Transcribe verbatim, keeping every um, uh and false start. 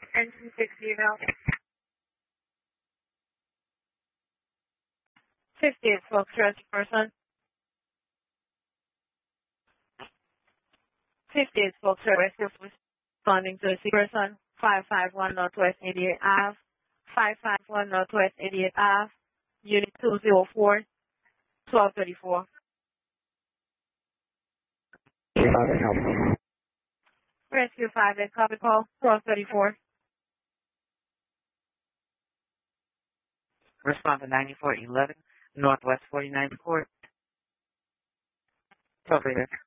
Engine six zero. fifty-eight Foxtrot person. fifty-eight Foxtrot rescue responding to a person. five five one Northwest eighty-eight Ave. five five one Northwest eighty-eight Ave. Unit two zero four, twelve thirty-four. Rescue five eight, copy call, twelve thirty-four. Respond to ninety-four eleven Northwest forty-ninth Court. Operator.